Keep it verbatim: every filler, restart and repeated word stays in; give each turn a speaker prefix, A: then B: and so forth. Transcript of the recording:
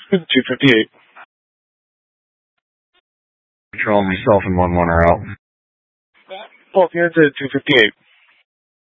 A: two fifty-eight.
B: Control, myself and one one are out.
A: Both units at two fifty-eight.